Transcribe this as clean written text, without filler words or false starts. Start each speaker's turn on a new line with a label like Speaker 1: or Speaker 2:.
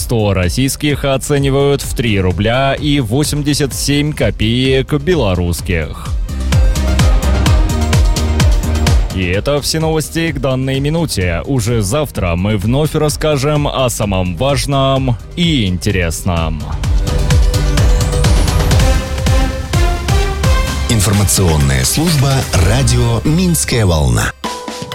Speaker 1: 100 российских оценивают в 3 рубля и 87 копеек белорусских. И это все новости к данной минуте. Уже завтра мы вновь расскажем о самом важном и интересном.
Speaker 2: Информационная служба радио «Минская волна».